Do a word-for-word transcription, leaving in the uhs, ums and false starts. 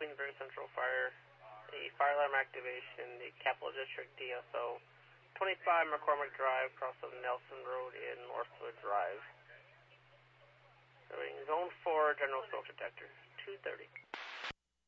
Queensbury Central Fire. A fire alarm activation, the Capital District D S O, twenty-five McCormick Drive, across of Nelson Road in Northwood Drive. Showing zone four, general smoke detector, two thirty.